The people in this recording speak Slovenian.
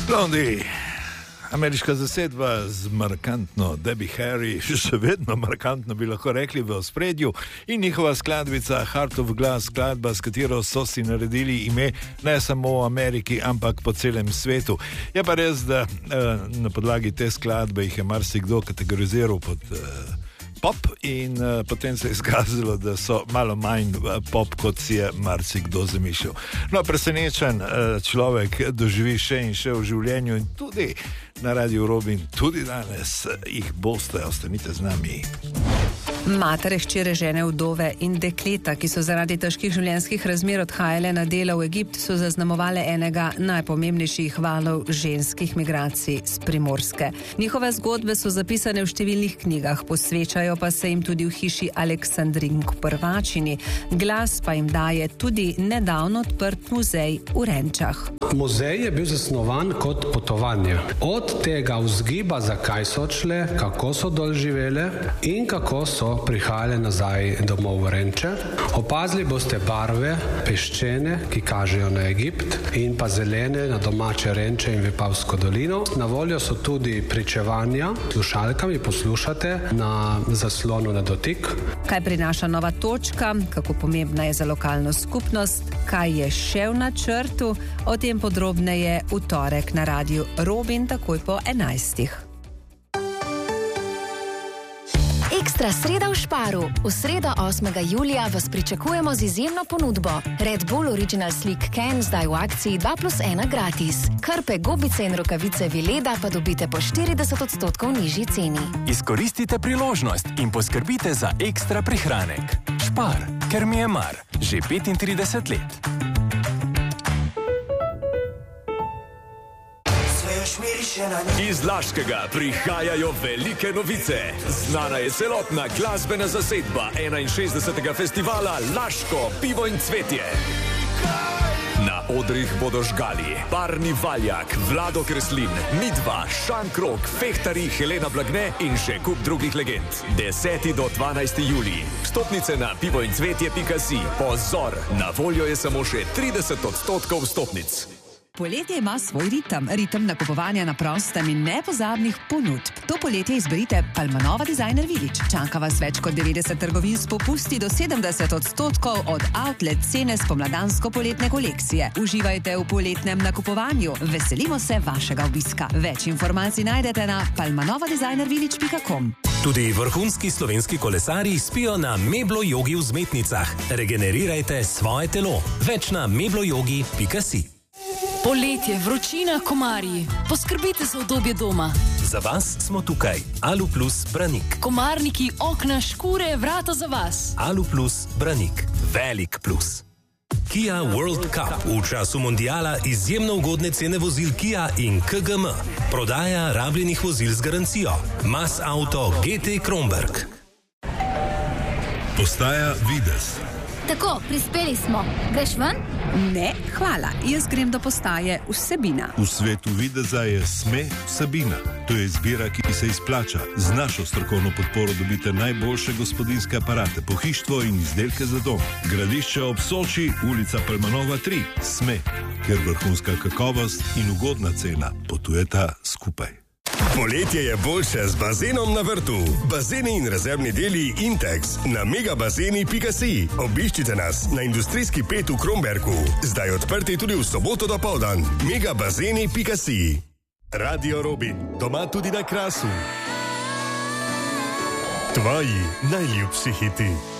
Blondi, ameriška zasedba z markantno Debbie Harry, še vedno markantno bi lahko rekli v ospredju, in njihova skladbica Heart of Glass, skladba, s katero so si naredili ime ne samo v Ameriki, ampak po celem svetu. Je pa res, da na podlagi te skladbe jih je marsikdo kategoriziral pod pop in potem se je izkazalo, da so malo manj pop, kot si je marsikdo zamišljal. No, presenečen človek doživi še in še v življenju in tudi na Radiu Robin, tudi danes jih boste, ostanite z nami. Matere, hčere, žene, vdove in dekleta, ki so zaradi težkih življenjskih razmer odhajale na delo v Egipt, so zaznamovale enega najpomembnejših valov ženskih migracij s Primorske. Njihove zgodbe so zapisane v številnih knjigah, posvečajo pa se jim tudi v hiši Aleksandrink Prvačini. Glas pa jim daje tudi nedavno odprt muzej v Renčah. Muzej je bil zasnovan kot potovanje. Od tega vzgiba, zakaj so odšle, kako so dol živele in kako so prihajale nazaj domov v Renče. Opazili boste barve peščene, ki kažejo na Egipt, in pa zelene na domače Renče in Vipavsko dolino. Na voljo so tudi pričevanja, slušalkami poslušate na zaslonu na dotik. Kaj prinaša nova točka, kako pomembna je za lokalno skupnost, kaj je še v načrtu, o tem podrobneje v torek na Radiu Robin takoj po 11. Ekstra sreda v Šparu. V sredo 8. julija vas pričakujemo z izjemno ponudbo. Red Bull Original Slick Can zdaj v akciji 2+1 gratis. Krpe, gobice in rokavice Vileda pa dobite po 40% nižji ceni. Izkoristite priložnost in poskrbite za ekstra prihranek. Špar, ker mi je mar. Že 35 let. Iz Laškega prihajajo velike novice. Znana je celotna glasbena zasedba 61. festivala Laško, pivo in cvetje. Na odrih bodo žgali Barni Valjak, Vlado Kreslin, Midva, Šankrok, Fehtari, Helena Blagne in še kup drugih legend. 10. do 12. julij. Vstopnice na pivoincvetje.si. Pozor, na voljo je samo še 30% vstopnic. Poletje ima svoj ritem nakupovanja na prostem in nepozabnih ponudb. To poletje izberite Palmanova Designer Village. Čaka vas več kot 90 trgovin s popusti do 70% od outlet cene spomladansko-poletne kolekcije. Uživajte v poletnem nakupovanju. Veselimo se vašega obiska. Več informacij najdete na palmanovadesignervillage.com. Tudi vrhunski slovenski kolesarji spijo na Meblo Jogi v Zmetnicah. Regenerirajte svoje telo. Več na meblojogi.si. Poletje, vročina, komarji. Poskrbite za udobje doma. Za vas smo tukaj. Alu Plus Branik. Komarniki, okna, škure, vrata za vas. Alu Plus Branik. Velik plus. Kia World Cup. V času mondiala izjemno ugodne cene vozil Kia in KGM. Prodaja rabljenih vozil z garancijo. Mas Auto GT Kronberg. Postaja Vides. Tako, prispeli smo. Greš ven? Ne, hvala. Jaz grem do postaje Vsebina. V svetu videza je SME Vsebina. To je izbira, ki se izplača. Z našo strokovno podporo dobite najboljše gospodinjske aparate, pohištvo in izdelke za dom. Gradišče ob Soči, ulica Palmanova 3. SME, kjer vrhunska kakovost in ugodna cena potujeta skupaj. Poletje je boljše z bazenom na vrtu. Bazeni in rezervni deli Intex na megabazeni.si. Obiščite nas na industrijski 5 v Kronbergu. Zdaj odprti tudi v soboto dopoldan. megabazeni.si. Radio Robin, doma tudi na Krasu. Tvoji najljubši hiti.